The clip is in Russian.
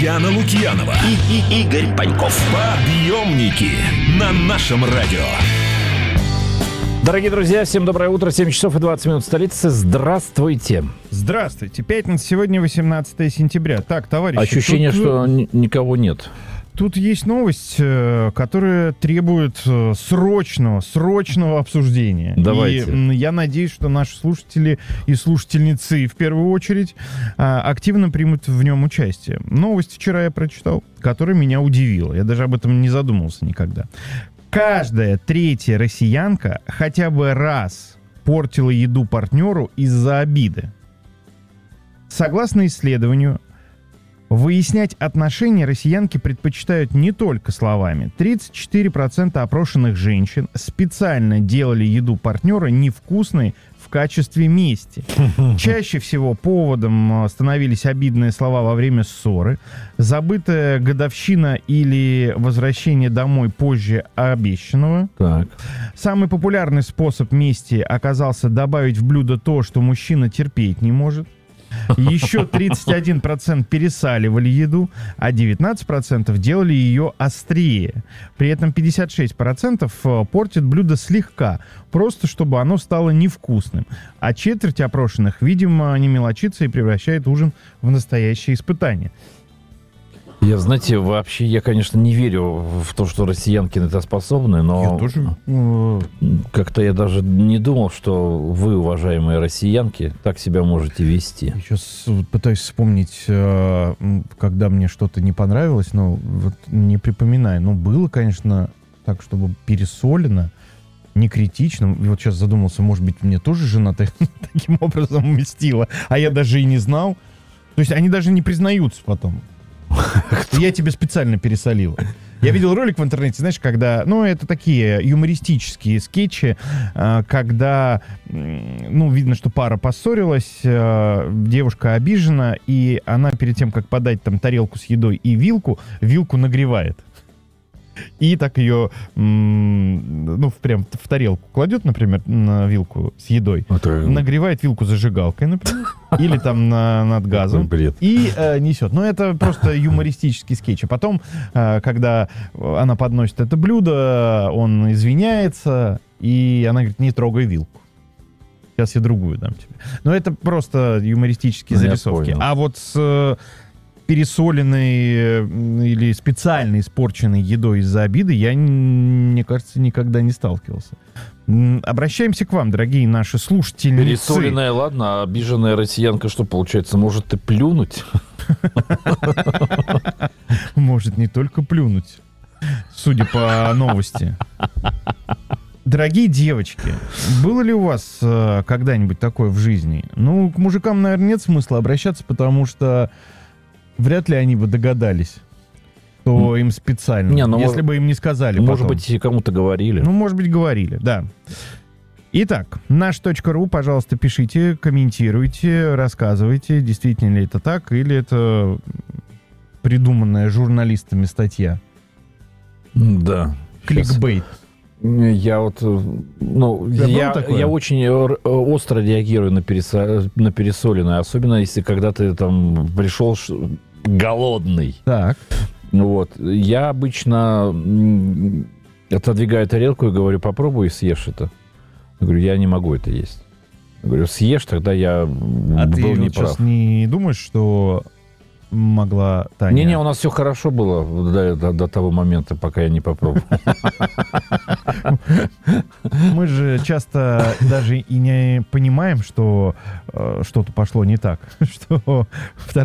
Яна Лукьянова и Игорь Паньков. Подъемники на нашем радио. Дорогие друзья, всем доброе утро, 7 часов и 20 минут столицы. Здравствуйте. Здравствуйте. Пятница, сегодня 18 сентября. Так, товарищи. Ощущение, что никого нет. Тут есть новость, которая требует срочного обсуждения. Давайте. И я надеюсь, что наши слушатели и слушательницы в первую очередь активно примут в нем участие. Новость вчера я прочитал, которая меня удивила. Я даже об этом не задумывался никогда. Каждая третья россиянка хотя бы раз портила еду партнеру из-за обиды. Согласно исследованию, выяснять отношения россиянки предпочитают не только словами. 34% опрошенных женщин специально делали еду партнера невкусной в качестве мести. Чаще всего поводом становились обидные слова во время ссоры, забытая годовщина или возвращение домой позже обещанного. Так. Самый популярный способ мести оказался добавить в блюдо то, что мужчина терпеть не может. Еще 31% пересаливали еду, а 19% делали ее острее. При этом 56% портят блюдо слегка, просто чтобы оно стало невкусным. А четверть опрошенных, видимо, не мелочится и превращает ужин в настоящее испытание. Знаете, вообще, я, конечно, не верю в то, что россиянки на это способны, но Я тоже... как-то я даже не думал, что вы, уважаемые россиянки, так себя можете вести. Я сейчас пытаюсь вспомнить, когда мне что-то не понравилось, но вот не припоминаю. Ну, было, конечно, так, чтобы пересолено, не критично. И вот сейчас задумался, может быть, мне тоже жена таким образом мстила, а я даже и не знал. То есть они даже не признаются потом. Я тебе специально пересолил. Я видел ролик в интернете, знаешь, когда... Ну, это такие юмористические скетчи, когда, видно, что пара поссорилась, девушка обижена, и она перед тем, как подать там тарелку с едой и вилку нагревает. И так ее, прям в тарелку кладет, например, на вилку с едой, нагревает вилку зажигалкой, например, или там над газом, и несет. Но это просто юмористический скетч. А потом, когда она подносит это блюдо, он извиняется, и она говорит: не трогай вилку. Сейчас я другую дам тебе. Но это просто юмористические зарисовки. А вот с пересоленной или специально испорченной едой из-за обиды я, мне кажется, никогда не сталкивался. Обращаемся к вам, дорогие наши слушательницы. Пересоленная, ладно, а обиженная россиянка что, получается, может и плюнуть? Может не только плюнуть, судя по новости. Дорогие девочки, было ли у вас когда-нибудь такое в жизни? К мужикам, наверное, нет смысла обращаться, потому что вряд ли они бы догадались, что им специально. Если бы им не сказали потом. Может быть, кому-то говорили. Может быть, говорили, да. Итак, наш.ру, пожалуйста, пишите, комментируйте, рассказывайте, действительно ли это так, или это придуманная журналистами статья. Да. Кликбейт. Я очень остро реагирую на пересоленное, особенно если когда ты там пришел голодный. Так. Я обычно отодвигаю тарелку и говорю: попробуй и съешь это. Я говорю: я не могу это есть. Я говорю: съешь, тогда я был неправ. Сейчас не думаешь, что могла Таня... Не-не, у нас все хорошо было до того момента, пока я не попробовал. Мы же часто даже и не понимаем, что что-то пошло не так. Что